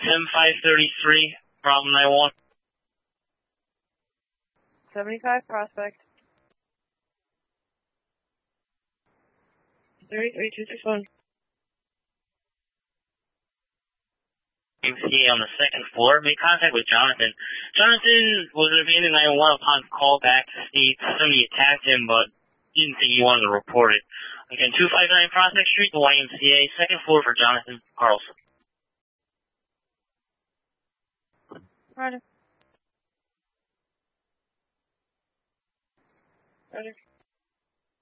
7533, problem 91. 75 Prospect. 33261. MCA on the second floor. Made contact with Jonathan. Jonathan was abandoned 911 upon call back to state somebody attacked him, but didn't think he wanted to report it. Again, 259 Prospect Street, the YMCA, second floor for Jonathan Carlson. Roger. Roger.